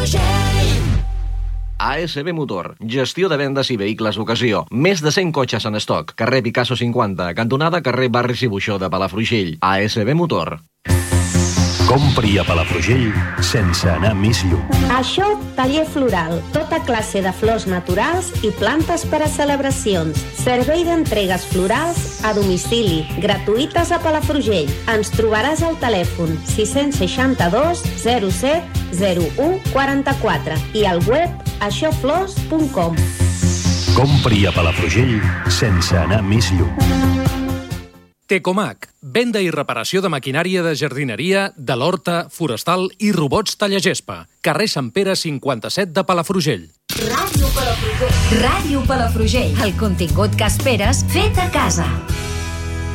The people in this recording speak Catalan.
Palafrugell. ASB Motor, gestió de vendes i vehicles d'ocasió. Més de 100 cotxes en estoc. Carrer Picasso 50, cantonada carrer Barris i Buixó de Palafrugell. ASB Motor. Compri a Palafrugell sense anar més lluny. Això, taller floral. Tota classe de flors naturals i plantes per a celebracions. Servei d'entregues florals a domicili, gratuïtes a Palafrugell. Ens trobaràs al telèfon 662 07 01 44 i al web aixoflors.com. Compri a Palafrugell sense anar més lluny. Tecomac, venda i reparació de maquinària de jardineria, de l'horta, forestal i robots tallagespa. Carrer Sant Pere 57 de Palafrugell. Ràdio Palafrugell. Ràdio Palafrugell. El contingut que esperes fet a casa.